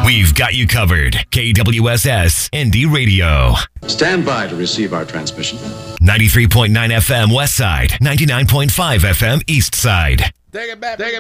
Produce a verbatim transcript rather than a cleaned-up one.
We've got you covered. K W S S Indie Radio. Stand by to receive our transmission. ninety-three point nine F M West Side, ninety-nine point five F M East Side. Take it back. Take it